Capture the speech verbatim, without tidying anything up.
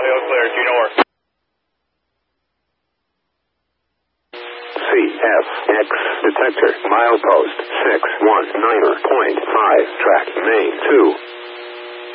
audio clear. Do you know where? C F X detector, milepost six one niner point five, track main two.